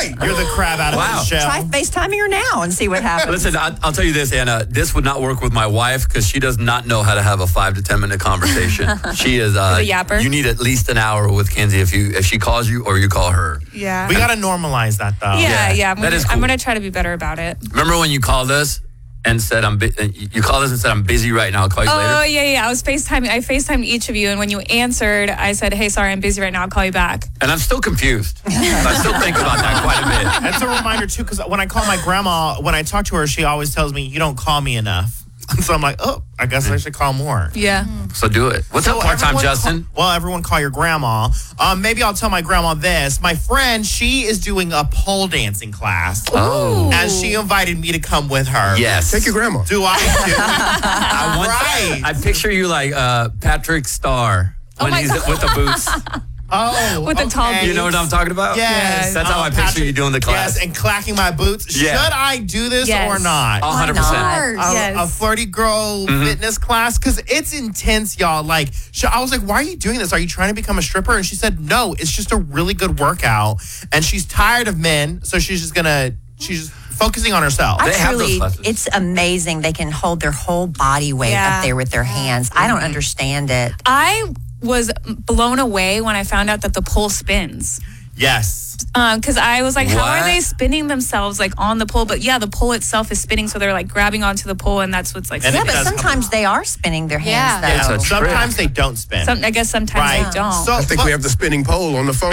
right. You're the crab out of the shell. Try FaceTiming her now and see what happens. Listen, I'll tell you this, Anna. This would not work with my wife because she does not know how to have a 5 to 10 minute conversation. She is a yapper. You need at least an hour with Kenzie if she calls you or you call her. Yeah. We got to normalize that, though. Yeah. I'm going to try to be better about it. Remember when you called us and said, you called us and said, I'm busy right now. I'll call you later? Oh, yeah. I FaceTimed each of you. And when you answered, I said, hey, sorry, I'm busy right now. I'll call you back. And I'm still confused. I still think about that quite a bit. That's a reminder, too, because when I call my grandma, when I talk to her, she always tells me, you don't call me enough. So I'm like, oh, I guess I should call more. Yeah. So do it. What's up, part-time Justin? Everyone call your grandma. Maybe I'll tell my grandma this. My friend, she is doing a pole dancing class. Oh. And she invited me to come with her. Yes. Take your grandma. Do I do? Right. I picture you like Patrick Starr when he's with the boots. Oh, with the tall boots. You know what I'm talking about? Yes. That's how I picture you doing the class. Yes, and clacking my boots. Yeah. Should I do this or not? 100%. A flirty girl fitness class? Because it's intense, y'all. Like, I was like, why are you doing this? Are you trying to become a stripper? And she said, no, it's just a really good workout. And she's tired of men, so she's just focusing on herself. It's amazing. They can hold their whole body weight up there with their hands. I don't understand it. I was blown away when I found out that the pole spins. Yes. Because I was like, how are they spinning themselves like on the pole? But yeah, the pole itself is spinning, so they're like grabbing onto the pole, and that's what's like. Yeah, but sometimes they are spinning their hands. Though. Yeah, sometimes they don't spin. I guess sometimes they don't. So, I think we have the spinning pole on the phone.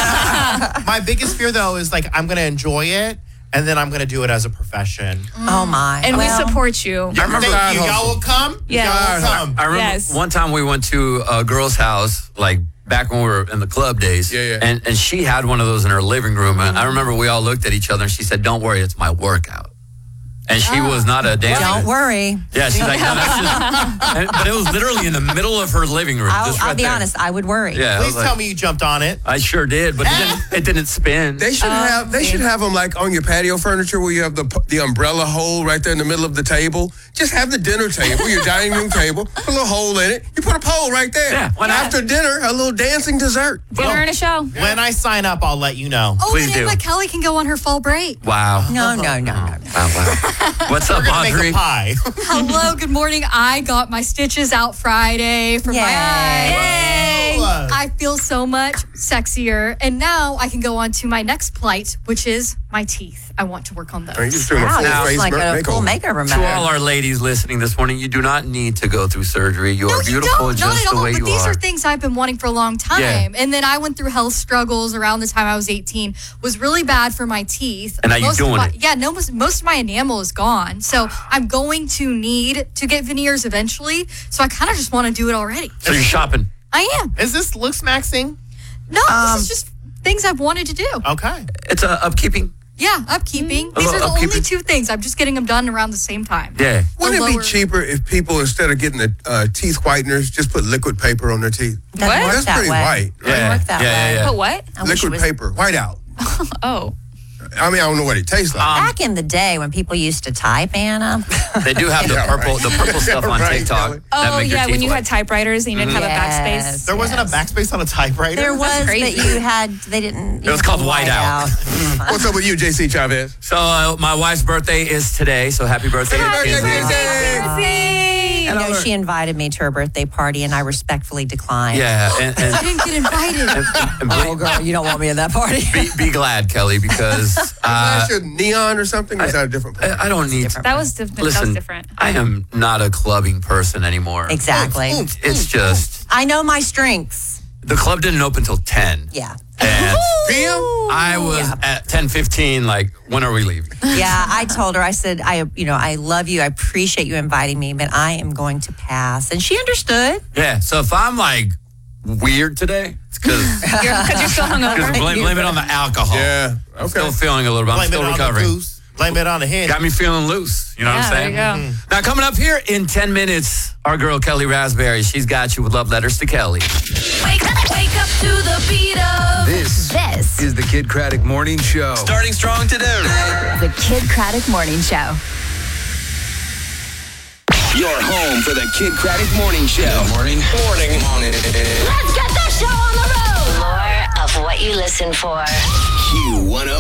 My biggest fear, though, is like I'm going to enjoy it. And then I'm going to do it as a profession. Oh, my. And we support you. I remember y'all will come? Yeah. I remember one time we went to a girl's house, like back when we were in the club days. Yeah. And she had one of those in her living room. And I remember we all looked at each other and she said, don't worry, it's my workout. And she was not a dancer. Don't worry. Yeah, she's like, no, that's just... But it was literally in the middle of her living room. I'll be honest, I would worry. Yeah, Please tell me you jumped on it. I sure did, but it didn't spin. They should have them like on your patio furniture where you have the umbrella hole right there in the middle of the table. Just have the dinner table, your dining room table, put a little hole in it. You put a pole right there. Yeah, why not? After dinner, a little dancing dessert. Dinner and a show. When I sign up, I'll let you know. Oh, Please then do. Emma Kelly can go on her fall break. Wow. No. Wow. What's up, Audrey? Make a pie. Hello, good morning. I got my stitches out Friday for my eyes. Yay. I feel so much sexier. And now I can go on to my next plight, which is my teeth. I want to work on those. You're just doing a full it's face like a full makeover. To all our ladies listening this morning, you do not need to go through surgery. You are beautiful not just at all, the way but you these are. are things I've been wanting for a long time. Yeah. And then I went through health struggles around the time I was 18. Was really bad for my teeth. And now you're doing it. Yeah, most of my enamel is gone. So I'm going to need to get veneers eventually. So I kind of just want to do it already. So you're shopping. I am. Is this looks maxing? No, this is just things I've wanted to do. Okay. It's upkeeping. Yeah, upkeeping. These are the only two things. I'm just getting them done around the same time. Yeah. Wouldn't it be cheaper if people, instead of getting the teeth whiteners, just put liquid paper on their teeth? Doesn't What? work That's that pretty way. white. Yeah. Work that way. But what? I wish it Liquid was- paper, white out. Oh. I mean, I don't know what it tastes like. Back in the day when people used to type, Anna. They do have the purple stuff on Right, TikTok. Kelly. that Oh, make your yeah, teeth when you white. had typewriters and you didn't have a backspace. There wasn't a backspace on a typewriter? There was crazy. that you had, they didn't. It was called whiteout. What's up with you, JC Chavez? So my wife's birthday is today, so happy birthday to Kenzie. You know, she invited me to her birthday party, and I respectfully declined. Yeah, and I didn't get invited. Oh, girl, you don't want me at that party. be glad, Kelly, because Should neon or something? Or is that a different place? I don't need. That was different. Listen, different. I am not a clubbing person anymore. Exactly. It's just I know my strengths. the club didn't open till 10. Yeah. And PM? I was at 10:15. Like, when are we leaving? Yeah, I told her, I said, I love you. I appreciate you inviting me, but I am going to pass. And she understood. Yeah. So if I'm like weird today, it's because Because you're still hungover. blame it on the alcohol. Yeah. I'm still feeling a little bit. I'm Blame it still on the recovering. goose. Blame it on the head. Got me feeling loose. You know what I'm saying? There you go. Now, coming up here in 10 minutes, our girl Kelly Raspberry, she's got you with love letters to Kelly. Wake up to the beat of This is the Kid Craddock Morning Show. Starting strong today. The Kid Craddock Morning Show. Your home for the Kid Craddock Morning Show. Morning. Let's get this show on the road. More of what you listen for. Q10.